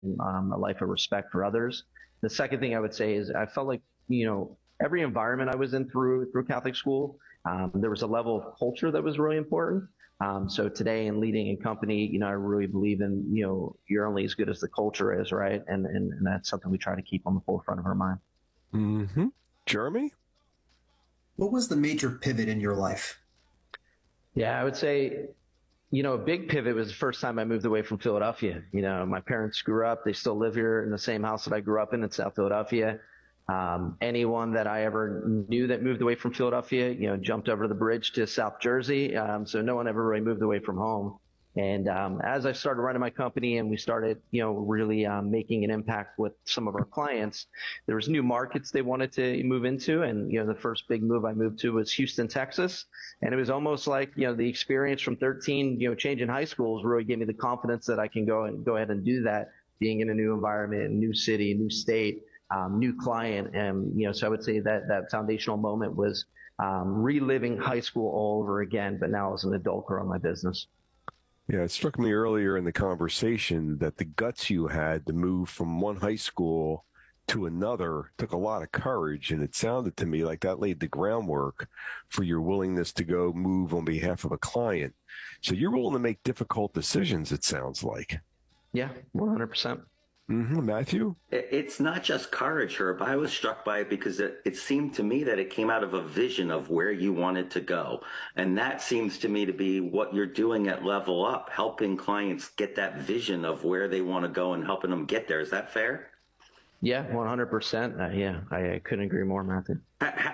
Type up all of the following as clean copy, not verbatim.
a life of respect for others. The second thing I would say is I felt like, every environment I was in through Catholic school, there was a level of culture that was really important. So today in leading a company, I really believe in, you're only as good as the culture is, right? And that's something we try to keep on the forefront of our mind. Mm-hmm. Jeremy? What was the major pivot in your life? Yeah, I would say, a big pivot was the first time I moved away from Philadelphia. My parents grew up, they still live here in the same house that I grew up in South Philadelphia. Anyone that I ever knew that moved away from Philadelphia, jumped over the bridge to South Jersey. So no one ever really moved away from home. And as I started running my company and we started, really making an impact with some of our clients, there was new markets they wanted to move into. And, the first big move I moved to was Houston, Texas. And it was almost like, the experience from 13, changing high schools really gave me the confidence that I can go ahead and do that, being in a new environment, new city, new state. New client. And, so I would say that foundational moment was reliving high school all over again, but now as an adult growing my business. Yeah, it struck me earlier in the conversation that the guts you had to move from one high school to another took a lot of courage. And it sounded to me like that laid the groundwork for your willingness to go move on behalf of a client. So you're willing to make difficult decisions, it sounds like. Yeah, 100%. Mm-hmm. Matthew? It's not just courage, Herb. I was struck by it because it seemed to me that it came out of a vision of where you wanted to go. And that seems to me to be what you're doing at Level Up, helping clients get that vision of where they want to go and helping them get there. Is that fair? Yeah, 100%. Yeah, I couldn't agree more, Matthew.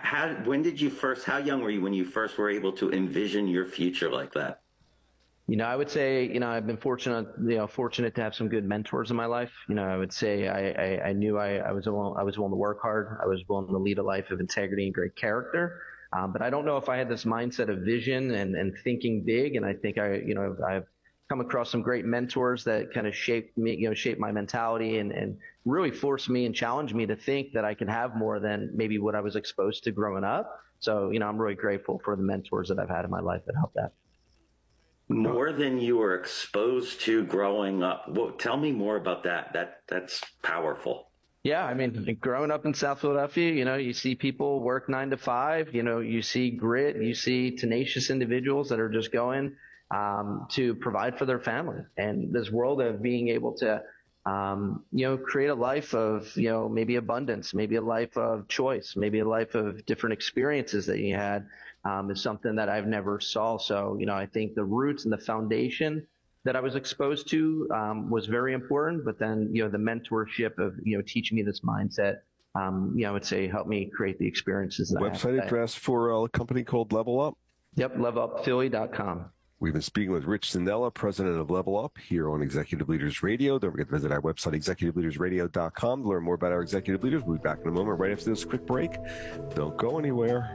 How young were you when you first were able to envision your future like that? I would say, I've been fortunate to have some good mentors in my life. I would say I knew I was willing to work hard. I was willing to lead a life of integrity and great character. But I don't know if I had this mindset of vision and thinking big. And I think I've come across some great mentors that kind of shaped me, shaped my mentality and really forced me and challenged me to think that I could have more than maybe what I was exposed to growing up. So, I'm really grateful for the mentors that I've had in my life that helped that. More than you were exposed to growing up. Well, tell me more about that. That's powerful. Yeah, I mean, growing up in South Philadelphia, you see people work 9 to 5. You see grit. You see tenacious individuals that are just going to provide for their family. And this world of being able to, create a life of, maybe abundance, maybe a life of choice, maybe a life of different experiences that you had. Is something that I've never saw. So, I think the roots and the foundation that I was exposed to was very important. But then, the mentorship of, teaching me this mindset, I would say helped me create the experiences. Website address for a company called Level Up? Yep, levelupphilly.com. We've been speaking with Rich Cindella, president of Level Up, here on Executive Leaders Radio. Don't forget to visit our website, executiveleadersradio.com, to learn more about our executive leaders. We'll be back in a moment right after this quick break. Don't go anywhere.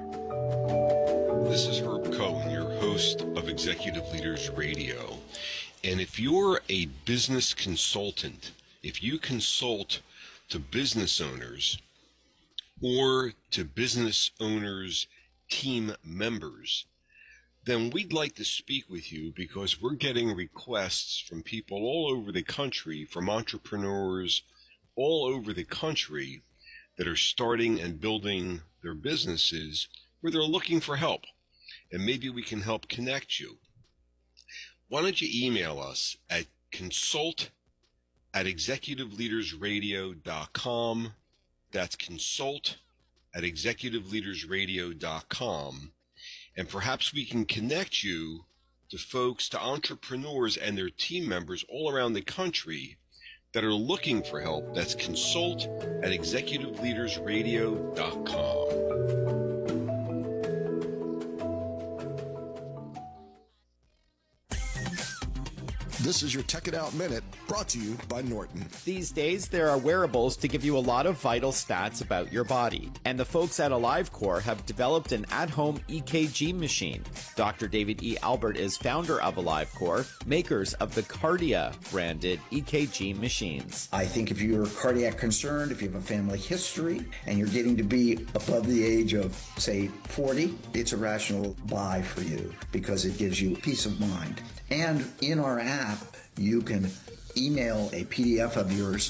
This is Herb Cohen, your host of Executive Leaders Radio. And if you're a business consultant, if you consult to business owners or to business owners' team members, then we'd like to speak with you because we're getting requests from people all over the country, from entrepreneurs all over the country that are starting and building their businesses where they're looking for help. And maybe we can help connect you. Why don't you email us at consult@executiveleadersradio.com. That's consult@executiveleadersradio.com. And perhaps we can connect you to folks, to entrepreneurs and their team members all around the country that are looking for help. That's consult@executiveleadersradio.com. This is your Tech It Out Minute, brought to you by Norton. These days, there are wearables to give you a lot of vital stats about your body. And the folks at AliveCor have developed an at-home EKG machine. Dr. David E. Albert is founder of AliveCor, makers of the Kardia branded EKG machines. I think if you're cardiac concerned, if you have a family history, and you're getting to be above the age of, say, 40, it's a rational buy for you because it gives you peace of mind. And in our app, you can email a PDF of yours